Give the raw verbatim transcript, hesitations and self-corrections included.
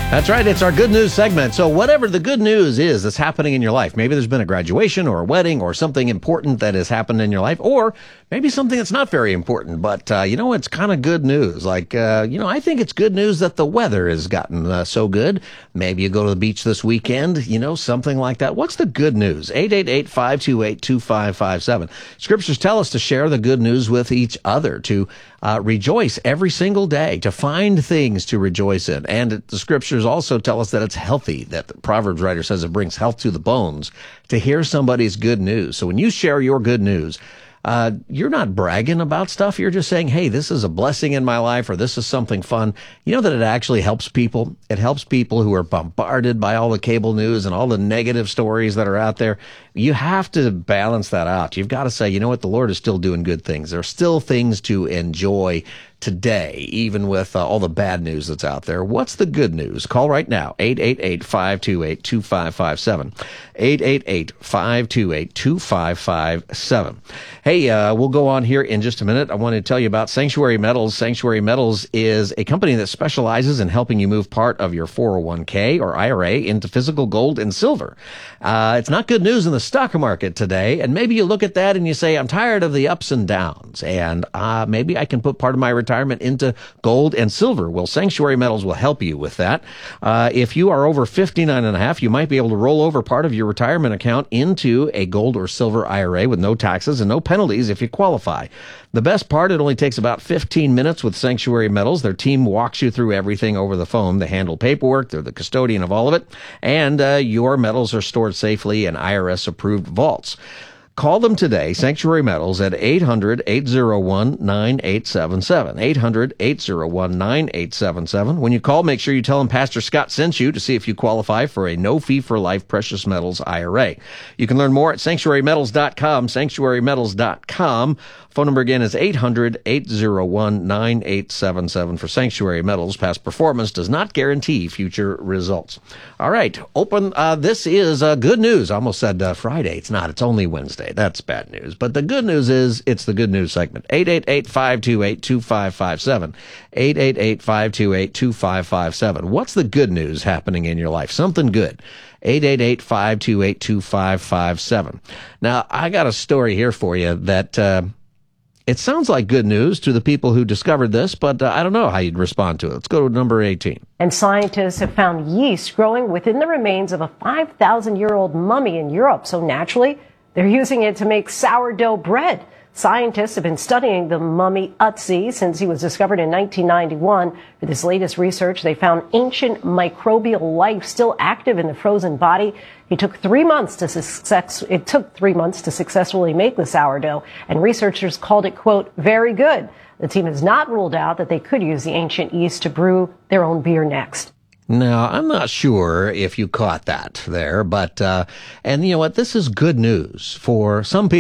That's right. It's our good news segment. So whatever the good news is that's happening in your life, maybe there's been a graduation or a wedding or something important that has happened in your life, or maybe something that's not very important, but, uh, you know, it's kind of good news. Like, uh, you know, I think it's good news that the weather has gotten uh, so good. Maybe you go to the beach this weekend, you know, something like that. What's the good news? eight eight eight, five two eight, two five five seven. Scriptures tell us to share the good news with each other, to uh, rejoice every single day, to find things to rejoice in. And the scriptures also tell us that it's healthy, that the Proverbs writer says it brings health to the bones to hear somebody's good news. So when you share your good news, Uh, you're not bragging about stuff. You're just saying, hey, this is a blessing in my life, or this is something fun. You know that it actually helps people. It helps people who are bombarded by all the cable news and all the negative stories that are out there. You have to balance that out. You've got to say, you know what? The Lord is still doing good things. There are still things to enjoy today, even with uh, all the bad news that's out there. What's the good news? Call right now, eight eight eight, five two eight, two five five seven, eight eight eight, five two eight, two five five seven. Hey, uh, we'll go on here in just a minute. I want to tell you about Sanctuary Metals. Sanctuary Metals is a company that specializes in helping you move part of your four oh one k or I R A into physical gold and silver. Uh, it's not good news in the stock market today, and maybe you look at that and you say, I'm tired of the ups and downs, and uh, maybe I can put part of my retirement into gold and silver. Well, Sanctuary Metals will help you with that. Uh, if you are over fifty-nine and a half, you might be able to roll over part of your retirement account into a gold or silver I R A with no taxes and no penalties if you qualify. The best part, it only takes about fifteen minutes with Sanctuary Metals. Their team walks you through everything over the phone. They handle paperwork. They're the custodian of all of it. And uh, your metals are stored safely in I R S-approved vaults. Call them today, Sanctuary Metals, at eight hundred, eight oh one, nine eight seven seven, eight hundred, eight oh one, nine eight seven seven. When you call, make sure you tell them Pastor Scott sent you to see if you qualify for a no-fee-for-life precious metals I R A. You can learn more at sanctuary metals dot com, sanctuary metals dot com. Phone number again is eight hundred, eight oh one, nine eight seven seven for Sanctuary Metals. Past performance does not guarantee future results. All right, open. Uh, this is uh, good news. I almost said uh, Friday. It's not. It's only Wednesday. That's bad news. But the good news is it's the good news segment. eight eight eight, five two eight, two five five seven. eight eight eight, five two eight, two five five seven. What's the good news happening in your life? Something good. eight eight eight, five two eight, two five five seven. Now, I got a story here for you that... Uh, It sounds like good news to the people who discovered this, but uh, I don't know how you'd respond to it. Let's go to number eighteen. And scientists have found yeast growing within the remains of a five thousand year old mummy in Europe. So naturally, they're using it to make sourdough bread. Scientists have been studying the mummy Utsi since he was discovered in nineteen ninety-one. For this latest research, they found ancient microbial life still active in the frozen body. It took three months to success, it took three months to successfully make the sourdough, and researchers called it, quote, very good. The team has not ruled out that they could use the ancient yeast to brew their own beer next. Now, I'm not sure if you caught that there, but, uh, and you know what? This is good news for some people.